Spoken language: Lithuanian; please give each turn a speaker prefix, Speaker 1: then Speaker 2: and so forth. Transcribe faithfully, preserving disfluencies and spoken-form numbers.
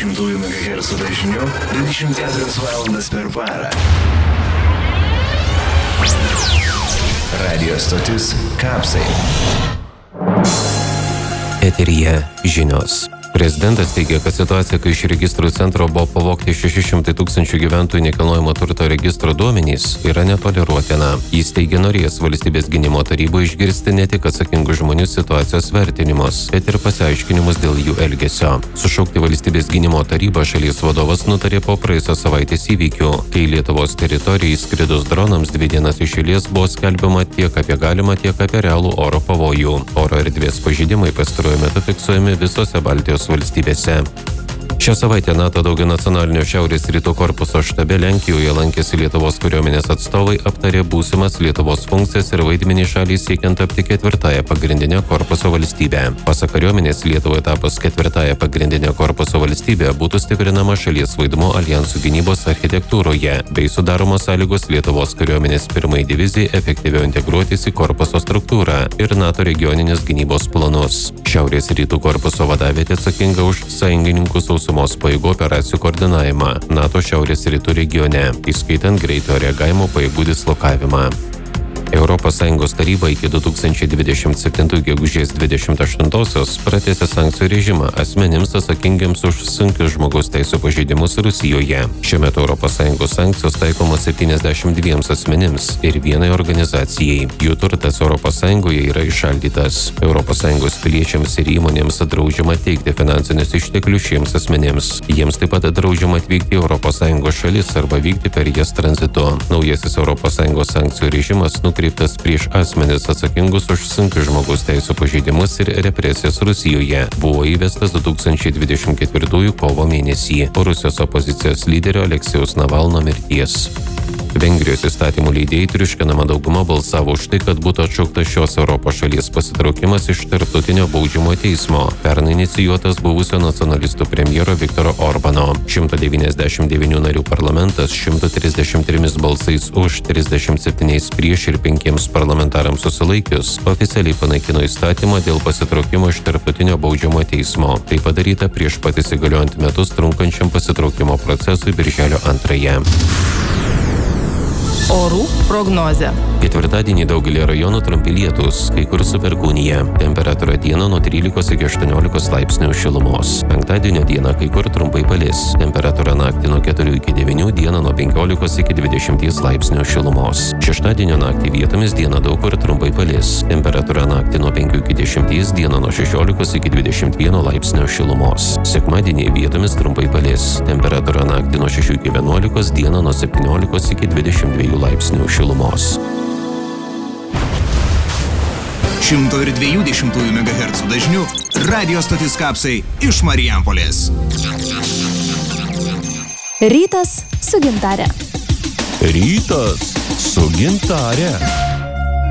Speaker 1: dvidešimt megahercų dažniu dvidešimt keturias valandas per parą. Radio stotis Kapsai.
Speaker 2: Eteryje žinios. Prezidentas teigia, kad situacija, kai iš registrų centro buvo pavogti šeši šimtai tūkstančių gyventojų nekilnojamo turto registro duomenys, yra netoleruotina. Jis teigia, norės valstybės gynimo taryboje išgirsti ne tik atsakingų žmonių situacijos vertinimus, bet ir pasiaiškinimus dėl jų elgesio. Sušaukti valstybės gynimo tarybą šalies vadovas nutarė po praėjusios savaitės įvykių, kai Lietuvos teritorijai skridus dronams dvi dienas iš eilės buvo skelbiama tiek apie galimą, tiek apie realų oro pavojų. Oro erdvės pažeidimai pastaruoju metu fiksuojami visose Baltijos valstybėse. Šią savaitę NATO daugianacionalinio Šiaurės rytų korpuso štabe Lenkijoje lankėsi Lietuvos kariuomenės atstovai, aptarė būsimas Lietuvos funkcijas ir vaidmenį šaliai siekiant tapti ketvirtąją pagrindinę korpuso valstybę. Pasak kariuomenės, Lietuvoje tapus ketvirtąją pagrindinę korpuso valstybę būtų stiprinama šalies vaidmuo aljansų gynybos architektūroje, bei sudaromos sąlygos Lietuvos kariuomenės pirmai divizijai efektyviau integruotis į korpuso struktūrą ir NATO regioninės gynybos planus. Šiaurės rytų korpuso vadavietė atsakinga už sąjungininkų sausumos pajėgų operacijų koordinavimą NATO šiaurės rytų regione, įskaitant greito reagavimo pajėgų dislokavimą. Europos Sąjungos taryba iki du tūkstančiai dvidešimt septintųjų gegužės dvidešimt aštuntosios pratęsė sankcijų režimą asmenims atsakingiams už sunkius žmogaus teisų pažeidimus Rusijoje. Šiuo metu Europos Sąjungos sankcijos taikomos septyniasdešimt dviems asmenims ir vienai organizacijai. Jų turtas Europos Sąjungoje yra įšaldytas. Europos Sąjungos piliečiams ir įmonėms draudžiama teikti finansinius išteklius šiems asmenims. Jiems taip pat draudžiama atvykti į Europos Sąjungos šalis arba vykti per jas tranzitu. Naujasis Europos Sąjungos sankcijų režimas nukreiptas kreiptas prieš asmenis atsakingus už sunkius žmogaus teisų pažeidimus ir represijas Rusijoje. Buvo įvestas du tūkstančiai dvidešimt ketvirtųjų kovo mėnesį po Rusijos opozicijos lyderio Aleksijaus Navalno mirties. Vengrijos įstatymų leidėjai triuškinama dauguma balsavo už tai, kad būtų atšauktas šios Europos šalies pasitraukimas iš tarptautinio baudžiamojo teismo, pernai inicijuotas buvusio nacionalistų premjero Viktoro Orbano. šimtas devyniasdešimt devynių narių parlamentas šimtas trisdešimt trimis balsais už, trisdešimt septyniais prieš ir penkiems parlamentarams susilaikius oficialiai panaikino įstatymą dėl pasitraukimo iš tarptautinio baudžiamojo teismo. Tai padaryta prieš pat įsigaliojant metus trunkančiam pasitraukimo procesui birželio antrąją.
Speaker 3: Orų prognozė.
Speaker 2: Ketvirtadienį daugelį rajonų trumpi lietūs, kai kur su perkūnija. Temperatūra dieną nuo trylikos iki aštuoniolikos laipsnių šilumos. Penktadienio dieną kai kur trumpai palis. Temperatūra naktį nuo keturių iki devynių, dieną nuo penkiolikos iki dvidešimties laipsnių šilumos. Šeštadienio naktį vietomis dieną daug kur trumpai palis. Temperatūra naktį nuo penkių iki dešimties, dieną nuo šešiolikos iki dvidešimt vieno laipsnio šilumos. Sekmadienį vietomis trumpai palis. Temperatūra naktį nuo šešių iki vienuolikos, dieną nuo septyniolikos iki dvidešimt dviejų laipsnių šilumos.
Speaker 4: šimto dviejų dešimtųjų megahercų dažniu radio stotis Kapsai iš Marijampolės.
Speaker 5: Rytas su gintare.
Speaker 6: Rytas su gintare.